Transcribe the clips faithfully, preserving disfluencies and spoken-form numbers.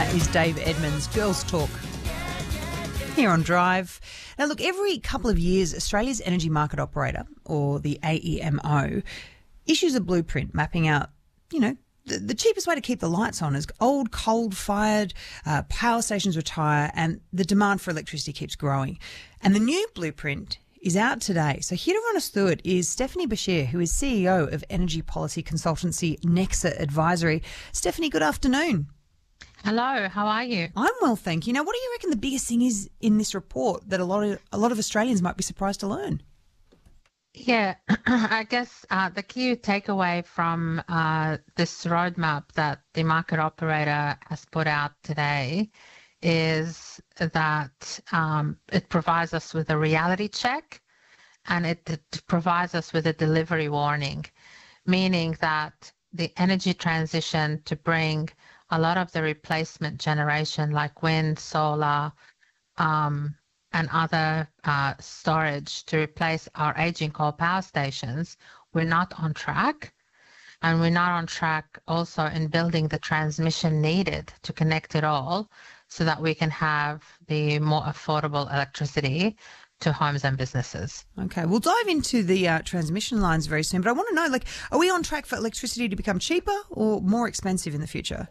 That is Dave Edmonds, Girls Talk, here on Drive. Now, look, every couple of years, Australia's Energy Market Operator, or the A E M O, issues a blueprint mapping out, you know, the, the cheapest way to keep the lights on as old coal-fired uh, power stations retire and the demand for electricity keeps growing. And the new blueprint is out today. So here to run us through it is Stephanie Bashir, who is C E O of energy policy consultancy Nexa Advisory. Stephanie, good afternoon. Hello, how are you? I'm well, thank you. Now, what do you reckon the biggest thing is in this report that a lot of a lot of Australians might be surprised to learn? Yeah, I guess uh, the key takeaway from uh, this roadmap that the market operator has put out today is that um, it provides us with a reality check and it, it provides us with a delivery warning, meaning that the energy transition to bring a lot of the replacement generation like wind, solar, um, and other uh, storage to replace our aging coal power stations, we're not on track. And we're not on track also in building the transmission needed to connect it all so that we can have the more affordable electricity to homes and businesses. Okay, we'll dive into the uh, transmission lines very soon, but I want to know, like, are we on track for electricity to become cheaper or more expensive in the future?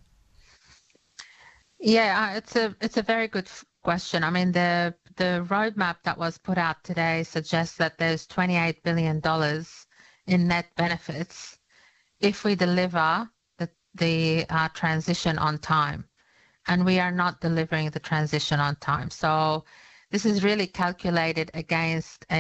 Yeah, uh, it's a it's a very good f- question. I mean, the the roadmap that was put out today suggests that there's twenty-eight billion dollars in net benefits if we deliver the the uh, transition on time, and we are not delivering the transition on time. So this is really calculated against a